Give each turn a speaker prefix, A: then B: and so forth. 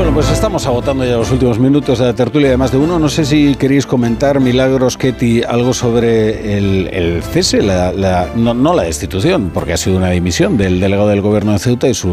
A: Bueno, pues estamos agotando ya los últimos minutos de la tertulia de Más de Uno. No sé si queréis comentar, Milagros, Ketty, algo sobre el cese, no la destitución, porque ha sido una dimisión del delegado del Gobierno de Ceuta y su